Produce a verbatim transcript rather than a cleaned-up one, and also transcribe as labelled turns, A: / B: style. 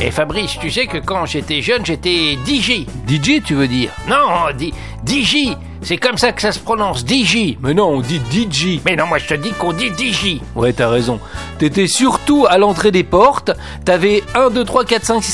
A: Et Fabrice, tu sais que quand j'étais jeune, j'étais D J.
B: D J, tu veux dire?
A: Non, D J. C'est comme ça que ça se prononce, D J.
B: Mais non, on dit D J.
A: Mais non, moi je te dis qu'on dit D J.
B: Ouais, t'as raison. T'étais surtout à l'entrée des portes. T'avais un, deux, trois, quatre, cinq, six,